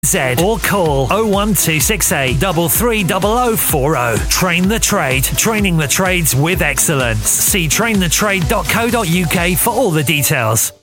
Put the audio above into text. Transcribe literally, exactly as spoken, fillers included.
Z or call oh one two six eight three three zero zero four zero. Train the Trade, training the trades with excellence. See train the trade dot co dot uk for all the details.